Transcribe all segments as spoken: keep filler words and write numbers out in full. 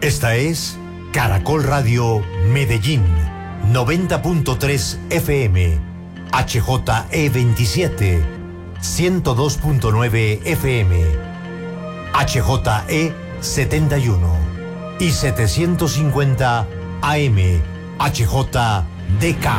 Esta es Caracol Radio Medellín, noventa punto tres F M, H J E veintisiete, ciento dos punto nueve F M, H J E setenta y uno y setecientos cincuenta A M, H J D K.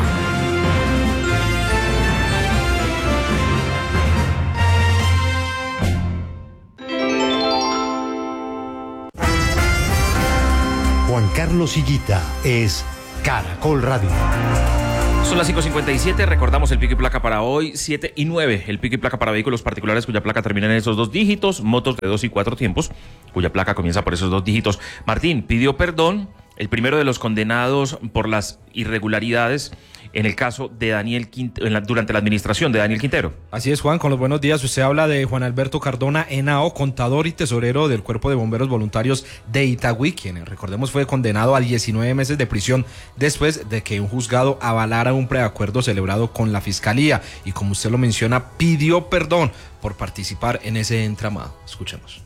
Juan Carlos Higuita es Caracol Radio. Son las cinco cincuenta y siete, recordamos el pico y placa para hoy, siete y nueve, el pico y placa para vehículos particulares cuya placa termina en esos dos dígitos, motos de dos y cuatro tiempos, cuya placa comienza por esos dos dígitos. Martín, pidió perdón el primero de los condenados por las irregularidades en el caso de Daniel Quintero, en la, durante la administración de Daniel Quintero. Así es, Juan, con los buenos días. Usted habla de Juan Alberto Cardona Henao, contador y tesorero del Cuerpo de Bomberos Voluntarios de Itagüí, quien, recordemos, fue condenado a diecinueve meses de prisión después de que un juzgado avalara un preacuerdo celebrado con la Fiscalía y, como usted lo menciona, pidió perdón por participar en ese entramado. Escuchemos.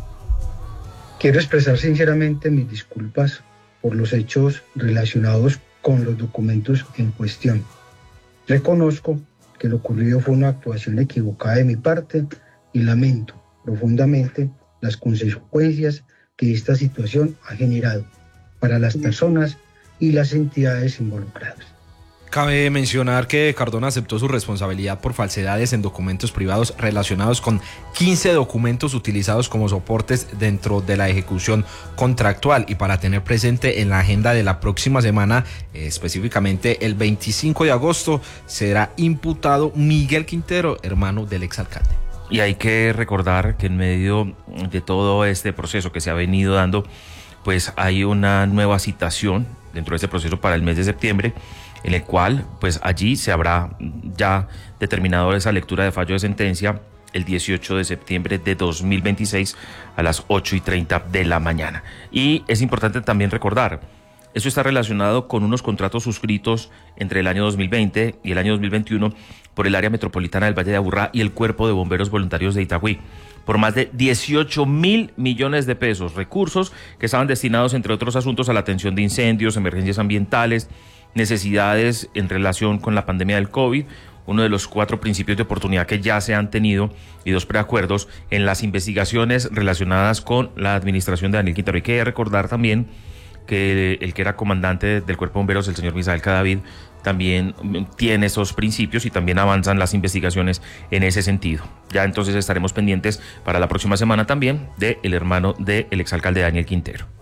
Quiero expresar sinceramente mis disculpas por los hechos relacionados con los documentos en cuestión. Reconozco que lo ocurrido fue una actuación equivocada de mi parte y lamento profundamente las consecuencias que esta situación ha generado para las personas y las entidades involucradas. Cabe mencionar que Cardona aceptó su responsabilidad por falsedades en documentos privados relacionados con quince documentos utilizados como soportes dentro de la ejecución contractual, y para tener presente en la agenda de la próxima semana, eh, específicamente el veinticinco de agosto, será imputado Miguel Quintero, hermano del exalcalde. Y hay que recordar que en medio de todo este proceso que se ha venido dando, pues hay una nueva citación dentro de este proceso para el mes de septiembre, en el cual pues allí se habrá ya determinado esa lectura de fallo de sentencia el dieciocho de septiembre de dos mil veintiséis a las ocho y treinta de la mañana. Y es importante también recordar, esto está relacionado con unos contratos suscritos entre el año dos mil veinte y el año dos mil veintiuno por el área metropolitana del Valle de Aburrá y el Cuerpo de Bomberos Voluntarios de Itagüí, por más de dieciocho mil millones de pesos, recursos que estaban destinados, entre otros asuntos, a la atención de incendios, emergencias ambientales, necesidades en relación con la pandemia del COVID, uno de los cuatro principios de oportunidad que ya se han tenido, y dos preacuerdos en las investigaciones relacionadas con la administración de Daniel Quintero. Hay que recordar también que el que era comandante del Cuerpo de Bomberos, el señor Misael Cadavid, también tiene esos principios y también avanzan las investigaciones en ese sentido. Ya entonces estaremos pendientes para la próxima semana también del hermano del exalcalde Daniel Quintero.